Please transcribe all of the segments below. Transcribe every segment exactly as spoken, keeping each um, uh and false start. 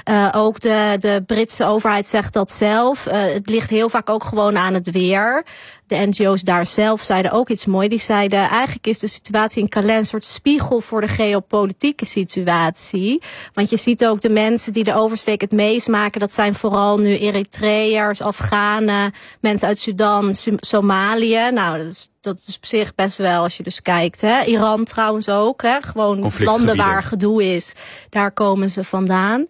Uh, ook de, de Britse overheid zegt dat zelf. Uh, het ligt heel vaak ook gewoon aan het weer. De N G O's daar zelf zeiden ook iets moois. Die zeiden, eigenlijk is de situatie in Calais een soort spiegel voor de geopolitieke situatie. Want je ziet ook de mensen die de oversteek het meest maken. Dat zijn vooral nu Eritreërs, Afghanen, mensen uit Sudan, Somalië. Nou, dat is, dat is op zich best wel, als je dus kijkt. Hè. Iran trouwens ook. Hè. Gewoon landen waar gedoe is. Daar komen ze vandaan.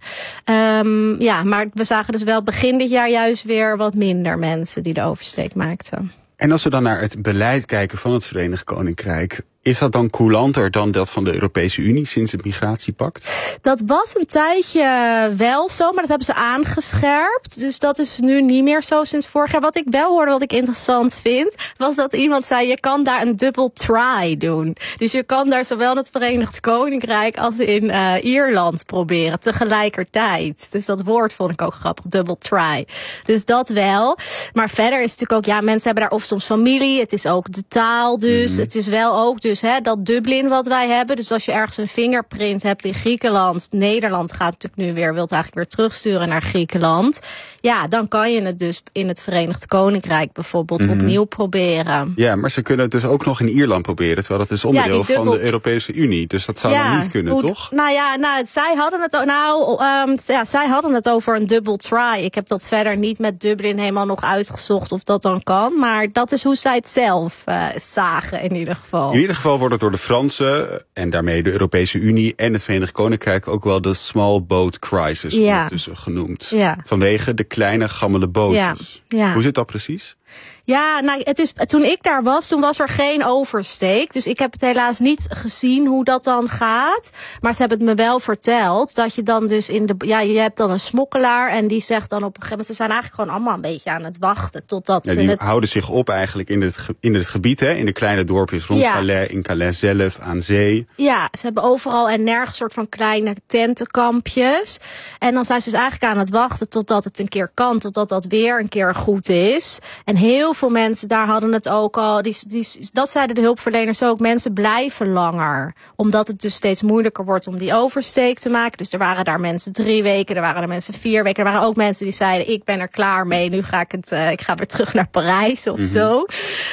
Um, ja, maar we zagen dus wel begin dit jaar juist weer wat minder mensen die de oversteek maakten. En als we dan naar het beleid kijken van het Verenigd Koninkrijk, is dat dan coulanter dan dat van de Europese Unie sinds het migratiepact? Dat was een tijdje wel zo, maar dat hebben ze aangescherpt. Dus dat is nu niet meer zo sinds vorig jaar. Wat ik wel hoorde, wat ik interessant vind, was dat iemand zei, je kan daar een double try doen. Dus je kan daar zowel in het Verenigd Koninkrijk als in uh, Ierland proberen, tegelijkertijd. Dus dat woord vond ik ook grappig, double try. Dus dat wel. Maar verder is het natuurlijk ook, ja, mensen hebben daar of soms familie, het is ook de taal dus. Mm-hmm. Het is wel ook dus hè, dat Dublin wat wij hebben. Dus als je ergens een fingerprint hebt in Griekenland, Nederland gaat natuurlijk nu weer, wil het eigenlijk weer terugsturen naar Griekenland. Ja, dan kan je het dus in het Verenigd Koninkrijk bijvoorbeeld mm-hmm. opnieuw proberen. Ja, maar ze kunnen het dus ook nog in Ierland proberen, terwijl dat is onderdeel ja, dubbel... van de Europese Unie. Dus dat zou ja, dan niet kunnen, hoe, toch? Nou ja, nou, zij hadden het, nou, um, ja, zij hadden het over een double try. Ik heb dat verder niet met Dublin helemaal nog uitgezocht of dat dan kan. Maar dat is hoe zij het zelf uh, zagen in ieder geval. In ieder geval wordt het door de Fransen en daarmee de Europese Unie en het Verenigd Koninkrijk ook wel de small boat crisis ja. dus genoemd. Ja. Vanwege de kleine gammele bootjes. Ja. Ja. Hoe zit dat precies? Ja, nou, het is, toen ik daar was, toen was er geen oversteek. Dus ik heb het helaas niet gezien hoe dat dan gaat. Maar ze hebben het me wel verteld. Dat je dan dus in de, ja, je hebt dan een smokkelaar. En die zegt dan op een gegeven moment, ze zijn eigenlijk gewoon allemaal een beetje aan het wachten. Totdat ja, ze die het houden zich op eigenlijk in het, in het gebied, hè, in de kleine dorpjes rond ja. Calais, in Calais zelf, aan zee. Ja, ze hebben overal en nergens soort van kleine tentenkampjes. En dan zijn ze dus eigenlijk aan het wachten totdat het een keer kan. Totdat dat weer een keer goed is. En heel veel mensen daar hadden het ook al. Die, die, dat zeiden de hulpverleners ook. Mensen blijven langer. Omdat het dus steeds moeilijker wordt om die oversteek te maken. Dus er waren daar mensen drie weken. Er waren er mensen vier weken. Er waren ook mensen die zeiden, ik ben er klaar mee. Nu ga ik het, uh, ik ga weer terug naar Parijs of mm-hmm. zo.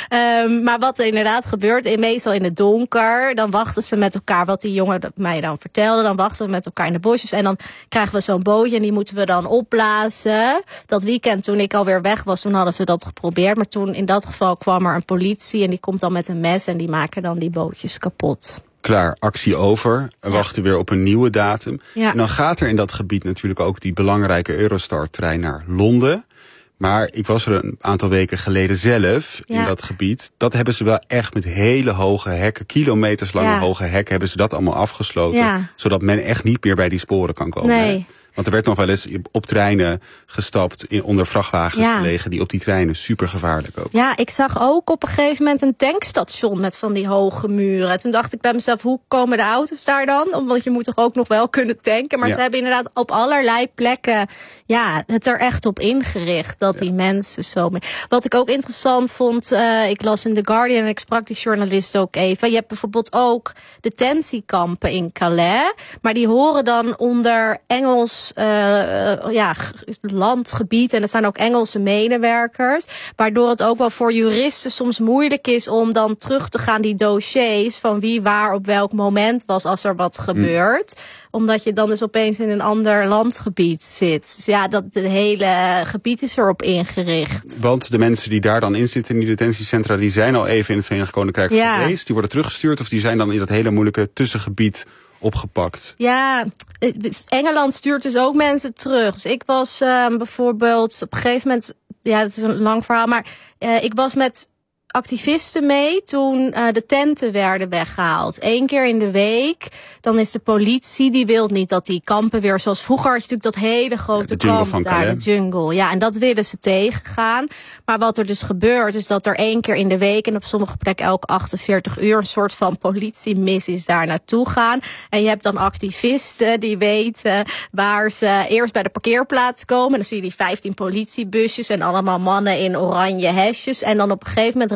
Um, maar wat er inderdaad gebeurt, meestal in het donker. Dan wachten ze met elkaar, wat die jongen mij dan vertelde. Dan wachten we met elkaar in de bosjes. En dan krijgen we zo'n bootje en die moeten we dan opblazen. Dat weekend toen ik alweer weg was, toen hadden ze dat geprobeerd. Maar toen in dat geval kwam er een politie en die komt dan met een mes en die maken dan die bootjes kapot. Klaar, actie over. We ja. wachten weer op een nieuwe datum. Ja. En dan gaat er in dat gebied natuurlijk ook die belangrijke Eurostar-trein naar Londen. Maar ik was er een aantal weken geleden zelf ja. in dat gebied. Dat hebben ze wel echt met hele hoge hekken, kilometers lange ja. hoge hekken, hebben ze dat allemaal afgesloten. Ja. Zodat men echt niet meer bij die sporen kan komen. Nee. Want er werd nog wel eens op treinen gestapt, in, onder vrachtwagens ja. gelegen, die op die treinen super gevaarlijk ook. Ja, ik zag ook op een gegeven moment een tankstation met van die hoge muren. Toen dacht ik bij mezelf, hoe komen de auto's daar dan? Want je moet toch ook nog wel kunnen tanken. Maar ja. ze hebben inderdaad op allerlei plekken ja, het er echt op ingericht dat ja. die mensen zo... Mee... Wat ik ook interessant vond, uh, ik las in The Guardian en ik sprak die journalist ook even. Je hebt bijvoorbeeld ook detentiekampen in Calais. Maar die horen dan onder Engels Uh, uh, ja, landgebied en het zijn ook Engelse medewerkers, waardoor het ook wel voor juristen soms moeilijk is om dan terug te gaan die dossiers van wie waar op welk moment was als er wat gebeurt. Mm. Omdat je dan dus opeens in een ander landgebied zit. Dus ja, dat het hele gebied is erop ingericht. Want de mensen die daar dan in zitten in die detentiecentra, die zijn al even in het Verenigd Koninkrijk ja. geweest. Die worden teruggestuurd of die zijn dan in dat hele moeilijke tussengebied opgepakt. Ja, Engeland stuurt dus ook mensen terug. Dus ik was uh, bijvoorbeeld op een gegeven moment, ja, dat is een lang verhaal, maar uh, ik was met activisten mee toen uh, de tenten werden weggehaald. Eén keer in de week. Dan is de politie, die wil niet dat die kampen weer zoals vroeger had je natuurlijk dat hele grote ja, kamp van daar, Calais. de jungle. Ja, en dat willen ze tegengaan. Maar wat er dus gebeurt, is dat er één keer in de week en op sommige plekken elke achtenveertig uur een soort van politiemissies daar naartoe gaan. En je hebt dan activisten die weten waar ze eerst bij de parkeerplaats komen. En dan zie je die vijftien politiebusjes en allemaal mannen in oranje hesjes. En dan op een gegeven moment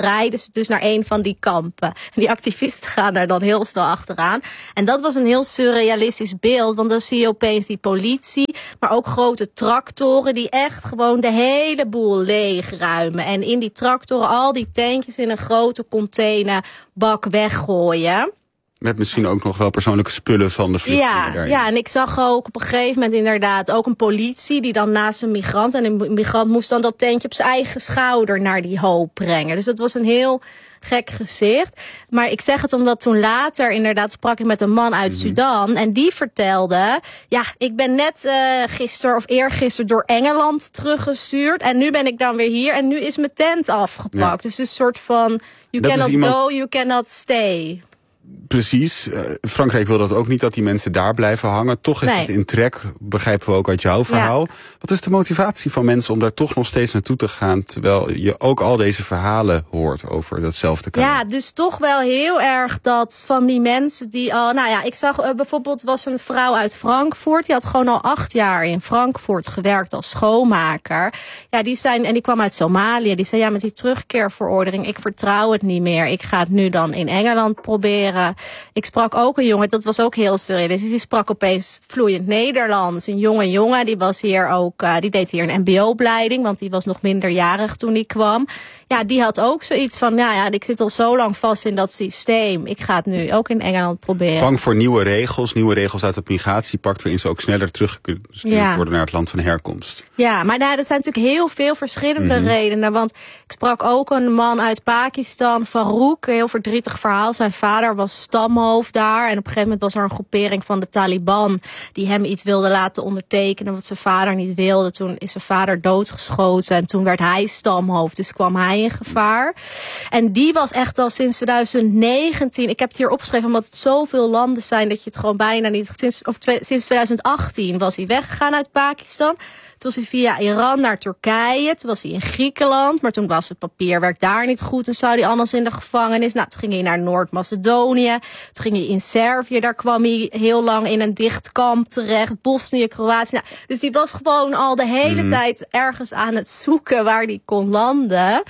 rijden ze dus naar een van die kampen. En die activisten gaan daar dan heel snel achteraan. En dat was een heel surrealistisch beeld, want dan zie je opeens die politie, maar ook grote tractoren die echt gewoon de hele boel leegruimen. En in die tractoren al die tentjes in een grote containerbak weggooien. Met misschien ook nog wel persoonlijke spullen van de vluchtelingen. Ja, ja, en ik zag ook op een gegeven moment inderdaad ook een politie die dan naast een migrant. En een migrant moest dan dat tentje op zijn eigen schouder naar die hoop brengen. Dus dat was een heel gek gezicht. Maar ik zeg het omdat toen later inderdaad sprak ik met een man uit mm-hmm. Sudan. En die vertelde, ja, ik ben net uh, gisteren of eergisteren door Engeland teruggestuurd. En nu ben ik dan weer hier en nu is mijn tent afgepakt. Ja. Dus het is een soort van, you dat cannot iemand... go, you cannot stay. Precies. Uh, Frankrijk wil dat ook niet, dat die mensen daar blijven hangen. Toch is nee. het in trek, begrijpen we ook uit jouw verhaal. Ja. Wat is de motivatie van mensen om daar toch nog steeds naartoe te gaan, terwijl je ook al deze verhalen hoort over datzelfde kanaal? Ja, dus toch wel heel erg dat van die mensen die al... Nou ja, ik zag uh, bijvoorbeeld, was een vrouw uit Frankfurt. Die had gewoon al acht jaar in Frankfurt gewerkt als schoonmaker. Ja, die zijn, en die kwam uit Somalië. Die zei, ja, met die terugkeerverordening, ik vertrouw het niet meer. Ik ga het nu dan in Engeland proberen. Ik sprak ook een jongen, dat was ook heel surrealistisch. Die sprak opeens vloeiend Nederlands. Een jonge jongen, die was hier ook, uh, die deed hier een mbo-opleiding, want die was nog minderjarig toen hij kwam. Ja, die had ook zoiets van, ja, ja, ik zit al zo lang vast in dat systeem. Ik ga het nu ook in Engeland proberen. Bang voor nieuwe regels, nieuwe regels uit het migratiepact, waarin ze ook sneller teruggestuurd ja. worden naar het land van herkomst. Ja, maar nou, er zijn natuurlijk heel veel verschillende mm-hmm. redenen. Want ik sprak ook een man uit Pakistan, Farouk, een heel verdrietig verhaal. Zijn vader was stamhoofd daar. En op een gegeven moment was er een groepering van de Taliban die hem iets wilde laten ondertekenen wat zijn vader niet wilde. Toen is zijn vader doodgeschoten en toen werd hij stamhoofd. Dus kwam hij in gevaar. En die was echt al sinds twintig negentien, ik heb het hier opgeschreven omdat het zoveel landen zijn dat je het gewoon bijna niet... Sinds, of tw- sinds twintig achttien was hij weggegaan uit Pakistan. Toen was hij via Iran naar Turkije. Toen was hij in Griekenland. Maar toen was het papierwerk daar niet goed. En zou hij anders in de gevangenis. Nou, toen ging hij naar Noord-Macedonië. Toen ging hij in Servië. Daar kwam hij heel lang in een dicht kamp terecht. Bosnië, Kroatië. Nou, dus die was gewoon al de hele mm. tijd ergens aan het zoeken waar hij kon landen.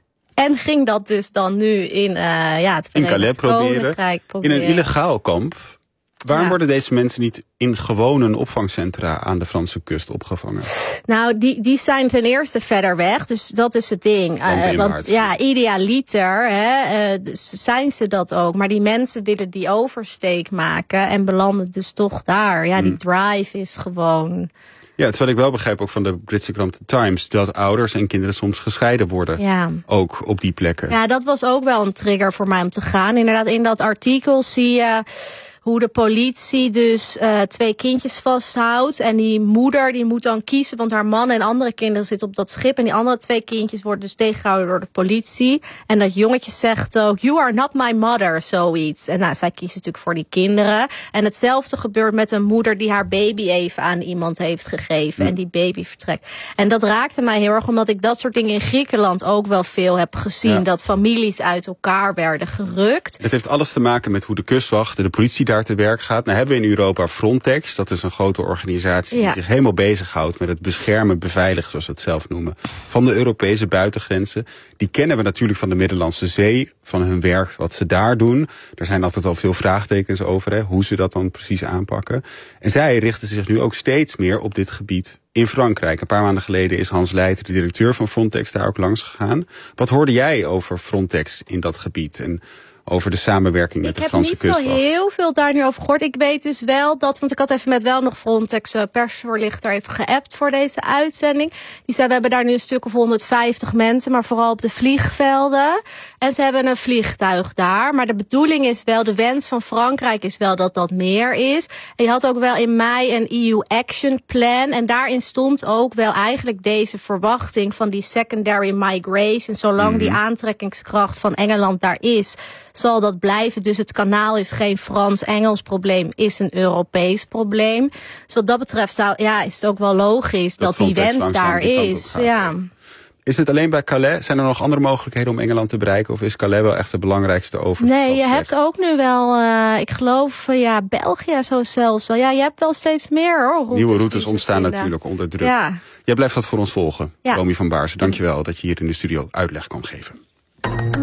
En ging dat dus dan nu in, uh, ja, het in Calais proberen. proberen. In een illegaal kamp. Waarom ja. worden deze mensen niet in gewone opvangcentra aan de Franse kust opgevangen? Nou, die, die zijn ten eerste verder weg. Dus dat is het ding. Uh, want ja, idealiter hè, uh, dus zijn ze dat ook. Maar die mensen willen die oversteek maken en belanden dus toch daar. Ja, die drive is gewoon... Ja, terwijl ik wel begrijp ook van de Britse krant The Times dat ouders en kinderen soms gescheiden worden. Ja. Ook op die plekken. Ja, dat was ook wel een trigger voor mij om te gaan. Inderdaad, in dat artikel zie je hoe de politie dus uh, twee kindjes vasthoudt. En die moeder die moet dan kiezen, want haar man en andere kinderen zitten op dat schip. En die andere twee kindjes worden dus tegengehouden door de politie. En dat jongetje zegt ook, you are not my mother, zoiets. En nou, zij kiest natuurlijk voor die kinderen. En hetzelfde gebeurt met een moeder die haar baby even aan iemand heeft gegeven. Ja. En die baby vertrekt. En dat raakte mij heel erg, omdat ik dat soort dingen in Griekenland ook wel veel heb gezien. Ja. Dat families uit elkaar werden gerukt. Het heeft alles te maken met hoe de kustwacht en de politie daar te werk gaat. Nou hebben we in Europa Frontex. Dat is een grote organisatie die ja. zich helemaal bezighoudt met het beschermen, beveiligen, zoals we het zelf noemen, van de Europese buitengrenzen. Die kennen we natuurlijk van de Middellandse Zee, van hun werk, wat ze daar doen. Er zijn altijd al veel vraagtekens over, hè, hoe ze dat dan precies aanpakken. En zij richten zich nu ook steeds meer op dit gebied in Frankrijk. Een paar maanden geleden is Hans Leijter, de directeur van Frontex, daar ook langs gegaan. Wat hoorde jij over Frontex in dat gebied en over de samenwerking met ik de Franse kustwacht? Ik heb niet zo heel veel daar nu over gehoord. Ik weet dus wel dat, want ik had even met wel nog Frontex uh, persvoorlichter even geappt voor deze uitzending. Die zei, we hebben daar nu een stuk of honderdvijftig mensen, maar vooral op de vliegvelden. En ze hebben een vliegtuig daar. Maar de bedoeling is wel, de wens van Frankrijk is wel dat dat meer is. En je had ook wel in mei een E U Action Plan. En daarin stond ook wel eigenlijk deze verwachting van die secondary migration. Zolang mm-hmm. die aantrekkingskracht van Engeland daar is, zal dat blijven. Dus het kanaal is geen Frans-Engels probleem, is een Europees probleem. Dus wat dat betreft zou, ja, is het ook wel logisch dat, dat die wens daar is. Ja. Is het alleen bij Calais? Zijn er nog andere mogelijkheden om Engeland te bereiken? Of is Calais wel echt de belangrijkste overstapplek? Nee, je hebt ook nu wel, uh, ik geloof, uh, ja, België zo zelfs wel. Ja, je hebt wel steeds meer, hoor. Routes Nieuwe routes ontstaan natuurlijk onder druk. Ja. Jij blijft dat voor ons volgen, ja. Romy van Baarsen. Dankjewel dat je hier in de studio uitleg kon geven.